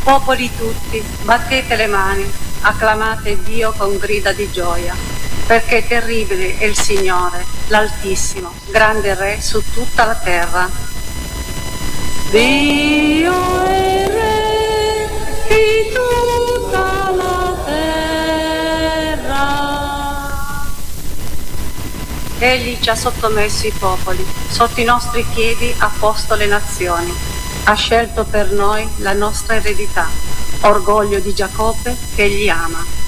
Popoli tutti, battete le mani, acclamate Dio con grida di gioia, perché terribile è il Signore, l'Altissimo, grande Re su tutta la terra. Dio è Re di tutta la terra. Egli ci ha sottomesso i popoli, sotto i nostri piedi ha posto le nazioni, ha scelto per noi la nostra eredità, orgoglio di Giacobbe che egli ama.